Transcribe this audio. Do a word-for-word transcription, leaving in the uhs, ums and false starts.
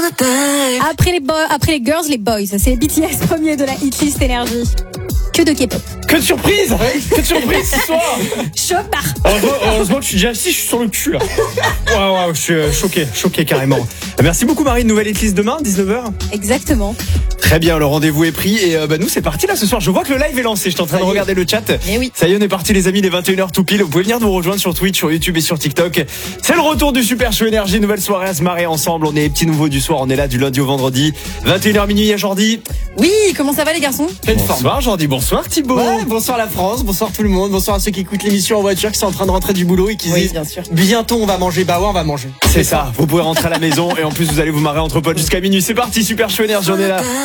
Après les, bo- après les girls, les boys. C'est B T S premier de la hitlist énergie. Que de K-pop. Que de surprise Que de surprise ce soir. Chopard. Heureusement, heureusement que je suis déjà assis, je suis sur le cul là. Waouh, waouh, je suis euh, choqué, choqué carrément. Merci beaucoup Marie, nouvelle hitlist demain, dix-neuf heures. Exactement. Très bien, le rendez-vous est pris et euh, bah, nous c'est parti là ce soir. Je vois que le live est lancé, je suis en train de regarder le chat. Eh oui. Ça y est, on est parti les amis, les vingt et une heures tout pile. Vous pouvez venir nous rejoindre sur Twitch, sur YouTube et sur TikTok. C'est le retour du Super Show Énergie, nouvelle soirée à se marrer ensemble. On est les petits nouveaux du soir, on est là du lundi au vendredi. vingt et une heures minuit, il y a Jordi. Oui, comment ça va les garçons? Bonsoir Jordi, bonsoir Thibaut. Ouais, bonsoir la France, bonsoir tout le monde, bonsoir à ceux qui écoutent l'émission en voiture, qui sont en train de rentrer du boulot et qui Oui, disent bien sûr. bientôt on va manger. Bah ouais, on va manger. C'est ça, vous pouvez rentrer à la maison et en plus vous allez vous marrer entre potes jusqu'à minuit. C'est parti, Super Show Énergie, on est là.